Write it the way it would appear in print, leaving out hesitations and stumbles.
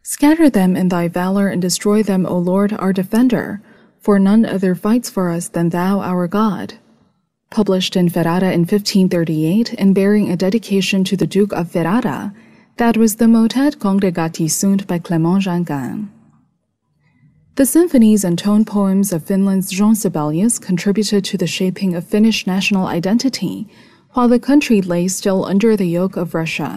Scatter them in thy valor and destroy them, O Lord, our defender, for none other fights for us than thou, our God. Published in Ferrara in 1538 and bearing a dedication to the Duke of Ferrara, that was the Motet Congregati Sunt by Clement Jancan. The symphonies and tone poems of Finland's Jean Sibelius contributed to the shaping of Finnish national identity, while the country lay still under the yoke of Russia.